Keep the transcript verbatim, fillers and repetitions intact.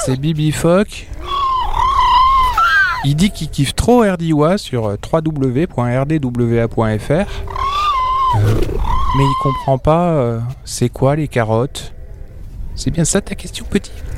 c'est Bibi Fock. Il dit qu'il kiffe trop R D W A sur w w w point r d w a point f r. Euh, mais il comprend pas euh, c'est quoi les carottes. C'est bien ça ta question, petit ?